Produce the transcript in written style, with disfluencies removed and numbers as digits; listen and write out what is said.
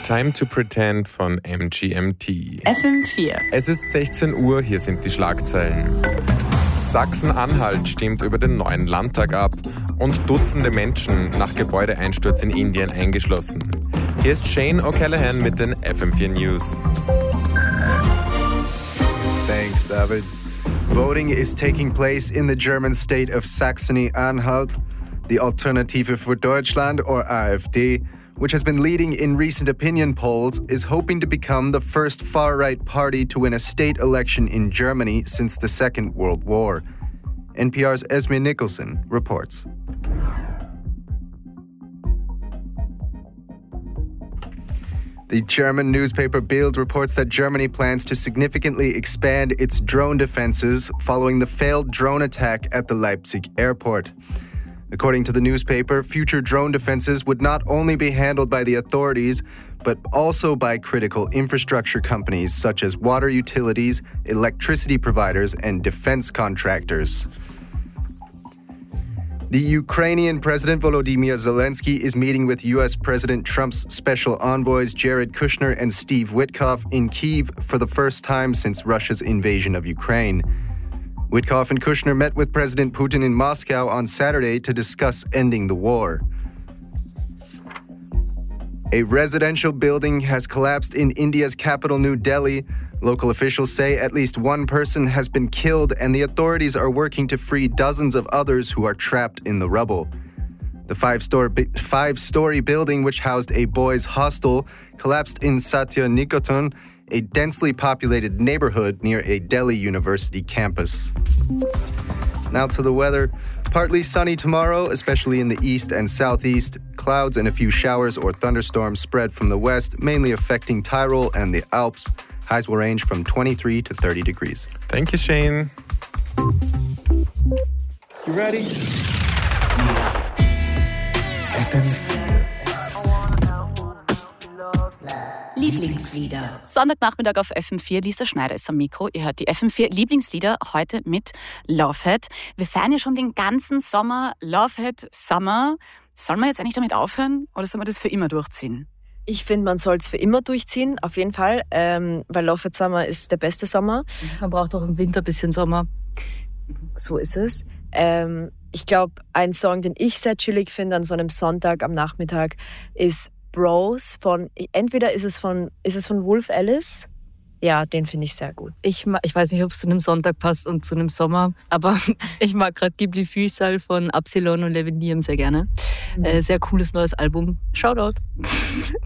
Time to Pretend von MGMT. FM4. Es ist 16 Uhr, hier sind die Schlagzeilen. Sachsen-Anhalt stimmt über den neuen Landtag ab und Dutzende Menschen nach Gebäudeeinsturz in Indien eingeschlossen. Hier ist Shane O'Callaghan mit den FM4 News. Thanks, David. Voting is taking place in the German state of Saxony-Anhalt. The Alternative für Deutschland, or AfD, which has been leading in recent opinion polls, is hoping to become the first far-right party to win a state election in Germany since the Second World War. NPR's Esme Nicholson reports. The German newspaper Bild reports that Germany plans to significantly expand its drone defenses following the failed drone attack at the Leipzig airport. According to the newspaper, future drone defenses would not only be handled by the authorities, but also by critical infrastructure companies such as water utilities, electricity providers, and defense contractors. The Ukrainian President Volodymyr Zelensky is meeting with U.S. President Trump's special envoys Jared Kushner and Steve Witkoff in Kyiv for the first time since Russia's invasion of Ukraine. Witkoff and Kushner met with President Putin in Moscow on Saturday to discuss ending the war. A residential building has collapsed in India's capital, New Delhi. Local officials say at least one person has been killed, and the authorities are working to free dozens of others who are trapped in the rubble. The five-story building, which housed a boys' hostel, collapsed in Satya Niketan, a densely populated neighborhood near a Delhi University campus. Now to the weather. Partly sunny tomorrow, especially in the east and southeast. Clouds and a few showers or thunderstorms spread from the west, mainly affecting Tyrol and the Alps. Highs will range from 23 to 30 degrees. Thank you, Shane. You ready? Lieblingslieder. Sonntagnachmittag auf FM4, Lisa Schneider ist am Mikro. Ihr hört die FM4 Lieblingslieder heute mit Lovehead. Wir feiern ja schon den ganzen Sommer. Lovehead Summer. Sollen wir jetzt eigentlich damit aufhören oder sollen wir das für immer durchziehen? Ich finde, man soll es für immer durchziehen, auf jeden Fall, weil Lovehead Summer ist der beste Sommer. Man braucht auch im Winter ein bisschen Sommer. So ist es. Ich glaube, ein Song, den ich sehr chillig finde an so einem Sonntag am Nachmittag, ist Bros von, entweder ist es von Wolf Alice. Ja, den finde ich sehr gut. Ich weiß nicht, ob es zu einem Sonntag passt und zu einem Sommer, aber ich mag gerade Ghibli Fühlsal von Absilon und Levin Liam sehr gerne. Sehr cooles neues Album. Shoutout.